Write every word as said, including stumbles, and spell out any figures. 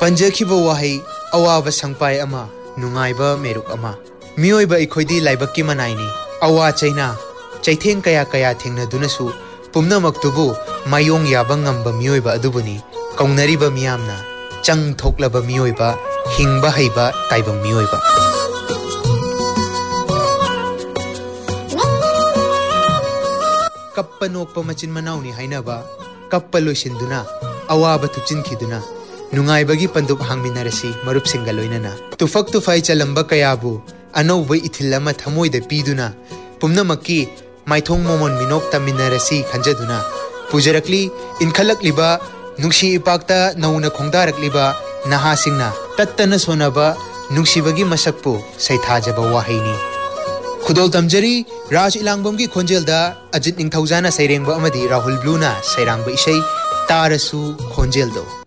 पंजखिबा वाहै अवाबा संपाय अमा नुंगाइबा मेरुक अमा मियोइबा इखोइदी लाइबक्की मनाइनी अवा चैना चैथेंग कया कया थेंगनदुनसु पुम्नमक्तुबु मायोंग याबा ngamba मियोइबा अदुबुनी कौनरिबा मियामना चंग थोकलबा मियोइबा हिंगबा हैबा ताइबंग मियोइबा कप्पा नोकपा मचिन मनाउनी हाइनबा कप्पा लोइसिनदुना अवाबा तुचिनखिदुना नुंगाइबगी पंदुक हांगमिनरसी मरुपसिंगा लोइनना तुफक तुफाई चलंबा कयाबु अनौबा इथिल अमा थमोइदा पीदुना पुम्नमक्की माइथोंग मोमोन मिनोक तमिनरसी खंजदुना पुजरकली इनखलकलिबा नुंसी इपाक्ता नौना खोंदारकलिबा नहासिंगना तत्तना सोनबा नुंसीबगी मसकपु सैथाजबा वाहैनी खुदोल तमजरी राज इलांगबमगी खोंजेलदा अजित निंगथौजाना सैरेंगबा अमदी राहुल ब्लूना सैरांगबा इसै तारसु खोंजेलदो